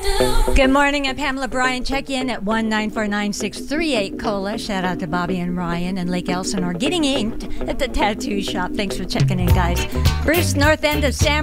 Good morning, I'm Pamela Bryan. Check in at 1949638 Cola. Shout out to Bobby and Ryan and Lake Elsinore getting inked at the tattoo shop. Thanks for checking in, guys. Bruce, North End of San